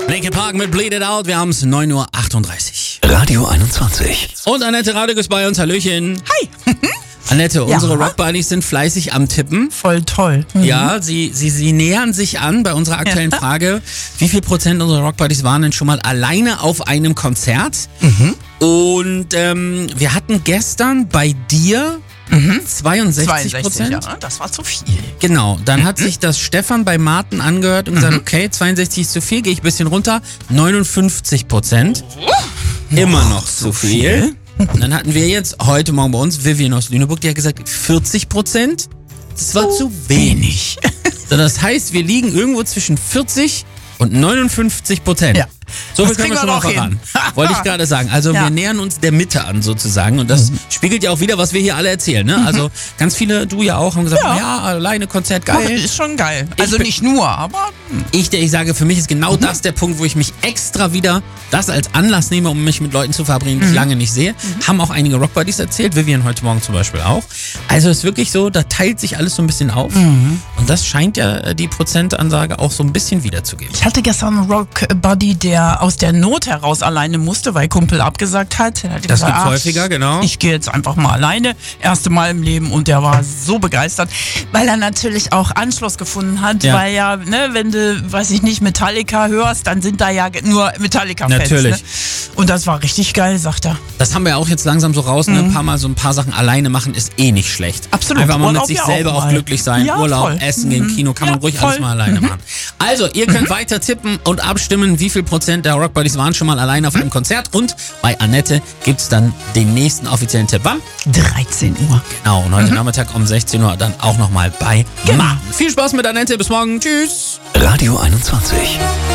Linkin Park mit Bleed It Out. Wir haben es 9:38 Uhr. Radio 21. Und Annette Radek ist bei uns. Hallöchen. Hi. Annette, unsere Rockbuddies sind fleißig am Tippen. Voll toll. Ja, sie nähern sich an bei unserer aktuellen Frage. Wie viel Prozent unserer Rockbuddies waren denn schon mal alleine auf einem Konzert? Und wir hatten gestern bei dir 62%. Ja, das war zu viel. Genau, dann hat sich das Stefan bei Martin angehört und gesagt, okay, 62 ist zu viel, gehe ich ein bisschen runter. 59%. Immer noch zu viel. Und dann hatten wir jetzt heute Morgen bei uns Vivian aus Lüneburg, die hat gesagt, 40%. Das war zu wenig. So, das heißt, wir liegen irgendwo zwischen 40 und 59%. Ja. So viel Das können wir kriegen schon wir mal doch voran. hin. Wollte ich gerade sagen. Also wir nähern uns der Mitte an sozusagen. Und das spiegelt ja auch wieder, was wir hier alle erzählen. Ne? Also ganz viele, du ja auch, haben gesagt, ja, alleine Konzert, geil. Ist schon geil. Also nicht nur, aber... Ich sage, für mich ist genau das der Punkt, wo ich mich extra wieder das als Anlass nehme, um mich mit Leuten zu verabreden, die ich lange nicht sehe. Haben auch einige Rockbuddies erzählt, Vivian heute Morgen zum Beispiel auch. Also es ist wirklich so, da teilt sich alles so ein bisschen auf. Und das scheint ja die Prozentansage auch so ein bisschen wiederzugeben. Ich hatte gestern einen Rockbuddy, der aus der Not heraus alleine musste, weil Kumpel abgesagt hat. Das gibt's häufiger, genau. Ich gehe jetzt einfach mal alleine. Erste Mal im Leben und der war so begeistert, weil er natürlich auch Anschluss gefunden hat, weil ja, ne, wenn du, weiß ich nicht, Metallica hörst, dann sind da ja nur Metallica-Fans. Natürlich. Ne? Und das war richtig geil, sagt er. Das haben wir ja auch jetzt langsam so raus, ne? Ein paar Sachen alleine machen ist eh nicht schlecht. Absolut. Einfach mal mit Urlaub sich ja selber auch mal. glücklich sein. Ja, Urlaub, voll. Essen gehen, Kino, kann man ruhig alles mal alleine machen. Also, ihr könnt weiter tippen und abstimmen, wie viel Prozent der Rockbuddies waren schon mal alleine auf einem Konzert. Und bei Annette gibt's dann den nächsten offiziellen Tipp. Wann? 13 Uhr. Genau, und heute Nachmittag um 16 Uhr dann auch nochmal bei Martin. Viel Spaß mit Annette, bis morgen. Tschüss. Radio 21.